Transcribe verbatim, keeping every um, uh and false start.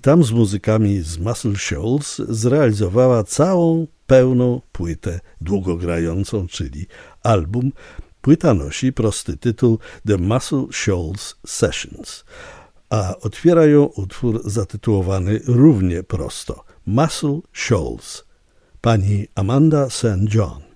tam z muzykami z Muscle Shoals zrealizowała całą pełną płytę długogrającą, czyli album. Płyta nosi prosty tytuł The Muscle Shoals Sessions, a otwiera ją utwór zatytułowany równie prosto Muscle Shoals, pani Amanda Saint John.